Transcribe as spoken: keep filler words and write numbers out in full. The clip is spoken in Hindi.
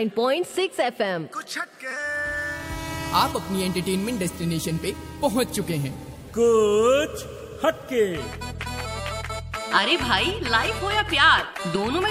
Nine point six F M. कुछ हटके आप अपनी एंटरटेनमेंट डेस्टिनेशन पे पहुंच चुके हैं। कुछ हटके। अरे भाई, लाइफ हो या प्यार, दोनों में